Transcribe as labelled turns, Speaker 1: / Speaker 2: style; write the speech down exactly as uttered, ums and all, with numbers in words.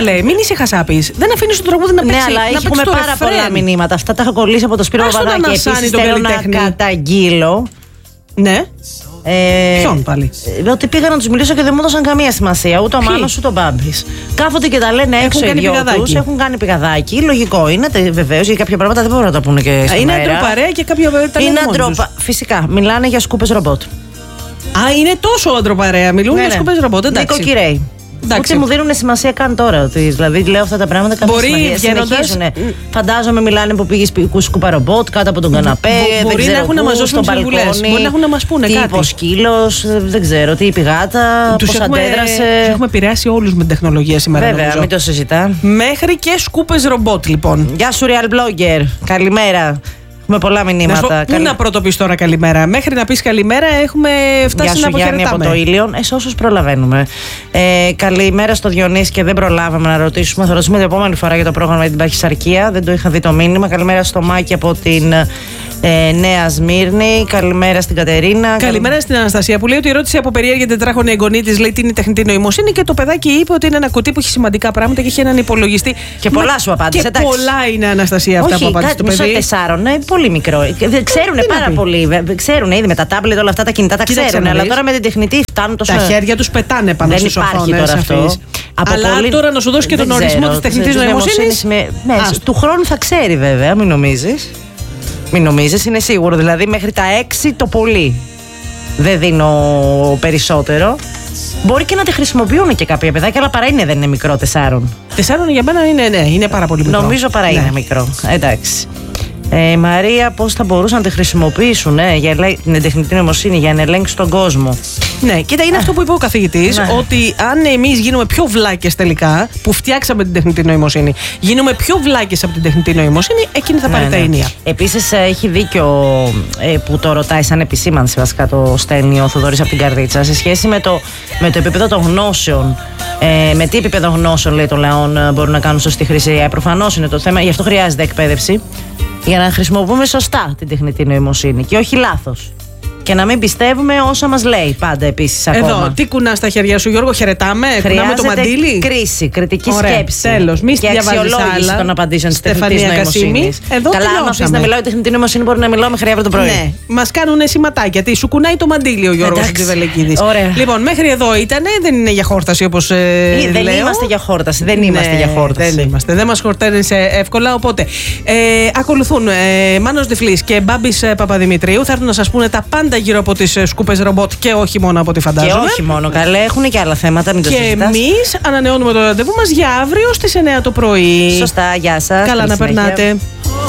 Speaker 1: καλέ, μην είσαι χασάπης. Δεν αφήνεις το τραγούδι να παίξει.
Speaker 2: Ναι, αλλά
Speaker 1: να
Speaker 2: έχουμε πάρα πολλά μηνύματα. Αυτά τα έχω κολλήσει από το Σπύρο Παπαδάκη. Επίσης θέλω να καταγγείλω.
Speaker 1: Ναι.
Speaker 2: Ε,
Speaker 1: Ποιον πάλι?
Speaker 2: Ε, ότι πήγα να τους μιλήσω και δεν μου έδωσαν καμία σημασία. Ούτε ο Μάνος ούτε ο Μπάμπης. Κάθονται και τα λένε έξω οι δυο τους. Έχουν κάνει πηγαδάκι. Λογικό είναι, βεβαίως, γιατί κάποια πράγματα δεν μπορούν να τα πούνε και σήμερα.
Speaker 1: Είναι αντροπαρέα και κάποια τα λένε μόνοι τους.
Speaker 2: Φυσικά, μιλάνε για σκούπες ρομπότ.
Speaker 1: Α, είναι τόσο αντροπαρέα. Μιλούν
Speaker 2: ναι,
Speaker 1: για
Speaker 2: ναι.
Speaker 1: σκούπες ρομπότ.
Speaker 2: Νίκο Κυρέη. Ούτε μου δίνουν σημασία καν τώρα. Ότι, δηλαδή λέω αυτά τα πράγματα κάποια
Speaker 1: μπορεί
Speaker 2: βγαίνοντας. Φαντάζομαι μιλάνε που πήγε σκούπα ρομπότ κάτω από τον καναπέ.
Speaker 1: Μπο, μπορεί να έχουν να μας δώσουν συμβουλές. Μπορεί να έχουν να μας πούνε
Speaker 2: τι
Speaker 1: κάτι.
Speaker 2: Τι σκύλος, δεν ξέρω, τι πηγάτα, πώς αντέδρασε.
Speaker 1: Τους έχουμε επηρεάσει όλους με την τεχνολογία σήμερα.
Speaker 2: Βέβαια,
Speaker 1: νομίζω.
Speaker 2: μην το συζητά.
Speaker 1: Μέχρι και σκούπες ρομπότ λοιπόν.
Speaker 2: Γεια σου, Real Blogger. Καλημέρα. Έχουμε πολλά μηνύματα.
Speaker 1: Να πού Καλη... να πρώτο πεις τώρα καλημέρα? Μέχρι να πεις καλημέρα έχουμε φτάσει να αποχαιρετάμε.
Speaker 2: Από το Ήλιον, ε, όσους προλαβαίνουμε. Ε, καλημέρα στο Διονύση και δεν προλάβαμε να ρωτήσουμε. Θα ρωτήσουμε την επόμενη φορά για το πρόγραμμα για την παχυσαρκία. Δεν το είχα δει το μήνυμα. Καλημέρα στο Μάκη από την ε, Νέα Σμύρνη. Καλημέρα στην Κατερίνα.
Speaker 1: Καλημέρα στην Αναστασία που λέει ότι η ερώτηση από περίεργη τετράχωνη εγγονή της λέει τι είναι η τεχνητή νοημοσύνη και το παιδάκι είπε ότι είναι ένα κουτί που έχει σημαντικά πράγματα και έχει έναν υπολογιστή.
Speaker 2: Και Μα... πολλά σου απάντησε.
Speaker 1: Και
Speaker 2: εντάξει.
Speaker 1: πολλά είναι, Αναστασία, αυτά
Speaker 2: όχι,
Speaker 1: που απάντησε το παιδί.
Speaker 2: Τεσσάρων, ναι, πολύ μικρό. Ξέρουν πάρα πολύ. Ξέρουν ήδη με τα τάμπλετ όλα αυτά τα κινητά τα ξέρουν. Αλλά τώρα με την τεχνητή φτάνουν τόσο.
Speaker 1: Τα χέρια τους πετάνε πάνω στις οθόνες. Δεν υπάρχει τώρα αυτό. Αλλά πολύ... τώρα να σου δώσει και τον ξέρω, ορισμό της τεχνητής νοημοσύνης.
Speaker 2: Με... Ναι, του χρόνου θα ξέρει βέβαια, μην νομίζεις. Μην νομίζεις, είναι σίγουρο. Δηλαδή μέχρι τα έξι το πολύ. Δεν δίνω περισσότερο. Μπορεί και να τη χρησιμοποιούν και κάποια παιδάκια, αλλά παρά είναι, δεν είναι μικρό τεσσάρων.
Speaker 1: Τεσσάρων για μένα είναι, ναι, είναι πάρα πολύ μικρό.
Speaker 2: Νομίζω παρά ναι. είναι μικρό. Εντάξει. Ε, Μαρία, πώς θα μπορούσαν να τη χρησιμοποιήσουν ε, για την τεχνητή νοημοσύνη για να ελέγξει τον κόσμο.
Speaker 1: Ναι, κοίτα, είναι αυτό που είπε ο καθηγητής, ναι. ότι αν εμείς γίνουμε πιο βλάκες τελικά, που φτιάξαμε την τεχνητή νοημοσύνη, γίνουμε πιο βλάκες από την τεχνητή νοημοσύνη, εκείνη θα πάρει ναι, τα ναι. ενία. Επίσης,
Speaker 2: έχει δίκιο ε, που το ρωτάει σαν επισήμανση, βασικά το στέλνει ο Θοδωρής από την Καρδίτσα, σε σχέση με το, με το επίπεδο των γνώσεων. Ε, με τι επίπεδο γνώσεων, λέει, των λαών μπορούν να κάνουν σωστή χρήση. Ε, προφανώς είναι το θέμα, γι' αυτό χρειάζεται εκπαίδευση. Για να χρησιμοποιούμε σωστά την τεχνητή νοημοσύνη και όχι λάθος. Και να μην πιστεύουμε όσα μας λέει πάντα επίσης ακόμα.
Speaker 1: Εδώ, τι κουνά στα χέρια σου, Γιώργο, χαιρετάμε. Κουνάμε το μαντίλι.
Speaker 2: Κρίση, κριτική Ωραία, σκέψη.
Speaker 1: Τέλος, μη
Speaker 2: και αξιολόγηση των απαντήσεων της τεχνητής νοημοσύνης.
Speaker 1: Εδώ
Speaker 2: καλά, αν αφήσεις να μιλάω η τεχνητή νοημοσύνη, μπορεί να μιλάω μέχρι αύριο το πρωί.
Speaker 1: Ναι, μας κάνουν σηματάκια. Τι σου κουνάει το μαντίλι ο Γιώργος Τζιβελεκίδης. Λοιπόν, μέχρι εδώ ήταν, δεν είναι για χόρταση όπως ε,
Speaker 2: δεν
Speaker 1: λέω.
Speaker 2: είμαστε για χόρταση. Δεν είμαστε
Speaker 1: ναι,
Speaker 2: για χόρταση.
Speaker 1: Δεν είμαστε. Δεν μας χορταίνεσαι εύκολα. Οπότε ε, ακολουθούν ε, Μάνος Διφλής και Μπάμπης Παπαδημητρίου. Θα έρθουν να σας πούνε τα πάντα γύρω από τις σκούπες ρομπότ και όχι μόνο από ό,τι φαντάζομαι.
Speaker 2: Και όχι μόνο, καλέ, έχουν και άλλα θέματα, μην το συζητάς.
Speaker 1: Και εμείς ανανεώνουμε το ραντεβού μας για αύριο στις εννιά το πρωί.
Speaker 2: Σωστά, γεια σας.
Speaker 1: Καλά να περνάτε.